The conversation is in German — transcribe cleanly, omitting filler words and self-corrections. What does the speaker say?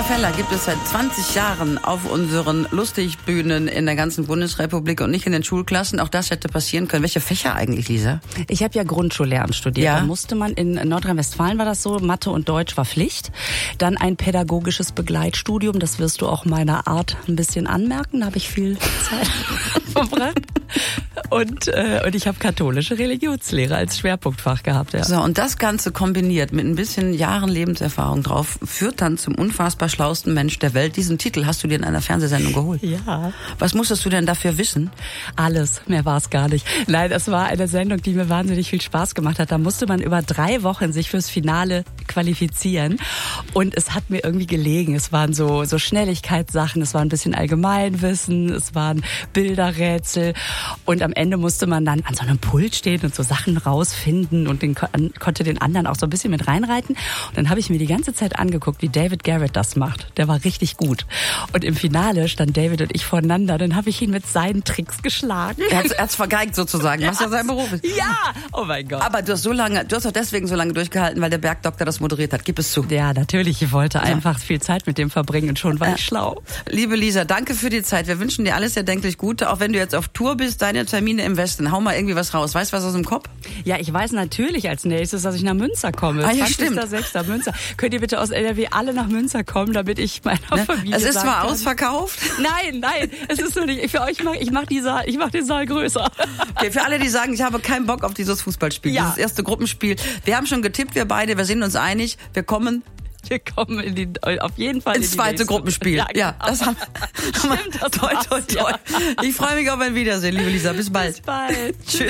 Lisa Feller gibt es seit 20 Jahren auf unseren Lustigbühnen in der ganzen Bundesrepublik und nicht in den Schulklassen. Auch das hätte passieren können. Welche Fächer eigentlich, Lisa? Ich habe ja Grundschullehramt studiert. Ja. Da musste man in Nordrhein-Westfalen war das so, Mathe und Deutsch war Pflicht. Dann ein pädagogisches Begleitstudium, das wirst du auch meiner Art ein bisschen anmerken. Da habe ich viel Zeit verbracht. Und ich habe katholische Religionslehre als Schwerpunktfach gehabt. Ja. So, und das Ganze kombiniert mit ein bisschen Jahren Lebenserfahrung drauf, führt dann zum unfassbar schlauesten Mensch der Welt. Diesen Titel hast du dir in einer Fernsehsendung geholt. Ja. Was musstest du denn dafür wissen? Alles, mehr war es gar nicht. Nein, es war eine Sendung, die mir wahnsinnig viel Spaß gemacht hat. Da musste man über 3 Wochen sich fürs Finale qualifizieren. Und es hat mir irgendwie gelegen. Es waren so Schnelligkeitssachen, es war ein bisschen Allgemeinwissen, es waren Bilderrätsel. Und am Ende musste man dann an so einem Pult stehen und so Sachen rausfinden und konnte den anderen auch so ein bisschen mit reinreiten. Und dann habe ich mir die ganze Zeit angeguckt, wie David Garrett das macht. Der war richtig gut. Und im Finale stand David und ich voneinander. Dann habe ich ihn mit seinen Tricks geschlagen. Er hat's vergeigt sozusagen, was ja sein Beruf ist. Ja! Oh mein Gott. Aber du hast doch deswegen so lange durchgehalten, weil der Bergdoktor das moderiert hat. Gib es zu. Ja, natürlich. Ich wollte einfach viel Zeit mit dem verbringen und schon war ich schlau. Liebe Lisa, danke für die Zeit. Wir wünschen dir alles erdenklich Gute. Auch wenn du jetzt auf Tour bist, deine Termine im Westen. Hau mal irgendwie was raus. Weißt du was aus dem Kopf? Ja, ich weiß natürlich als nächstes, dass ich nach Münster komme. Ah, ja, stimmt. 20.06. Münster. Könnt ihr bitte aus NRW alle nach Münster kommen, damit ich meiner Familie Es ist sagen zwar kann. Ausverkauft. Nein, es ist so nicht. Für euch ich mach den Saal größer. Okay, für alle, die sagen, ich habe keinen Bock auf dieses Fußballspiel, Ja. dieses erste Gruppenspiel. Wir haben schon getippt, wir beide, wir sind uns einig. Wir kommen auf jeden Fall ins zweite Gruppenspiel. Ja, das haben wir. Stimmt, das Toll. Ich freue mich auf ein Wiedersehen, liebe Lisa. Bis bald. Bis bald. Tschüss.